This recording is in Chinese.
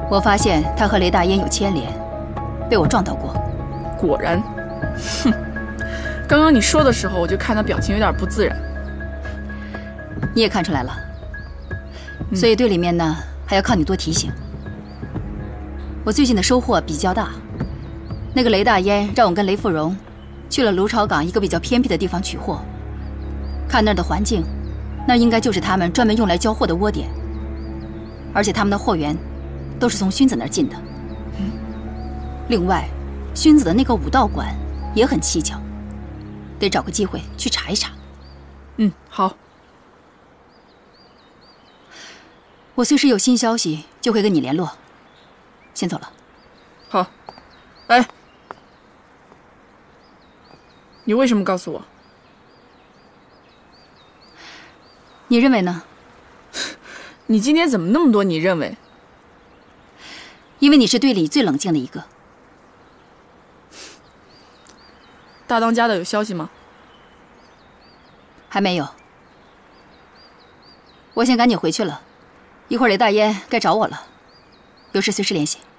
我发现他和雷大烟有牵连，被我撞到过。 果然，哼！刚刚你说的时候，我就看他表情有点不自然。 你也看出来了，所以队里面呢还要靠你多提醒。我最近的收获比较大，那个雷大烟让我跟雷富荣去了芦潮港一个比较偏僻的地方取货，看那儿的环境，那应该就是他们专门用来交货的窝点，而且他们的货源都是从勋子那儿进的。另外，勋子的那个武道馆也很蹊跷，得找个机会去查一查。 好。 我随时有新消息就会跟你联络。先走了。 好。哎，你为什么告诉我？ 你认为呢？ 你今天怎么那么多你认为？ 因为你是队里最冷静的一个。 大当家的有消息吗？ 还没有。我先赶紧回去了，一会儿雷大烟该找我了，有事随时联系。